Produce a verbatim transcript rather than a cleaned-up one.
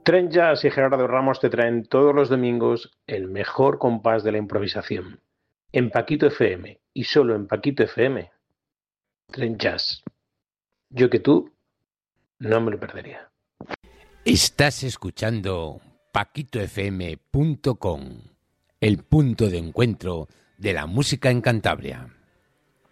Tren Jazz y Gerardo Ramos te traen todos los domingos el mejor compás de la improvisación. En Paquito F M y solo en Paquito F M. Tren Jazz. Yo que tú no me lo perdería. Estás escuchando paquito f m punto com, el punto de encuentro de la música en Cantabria.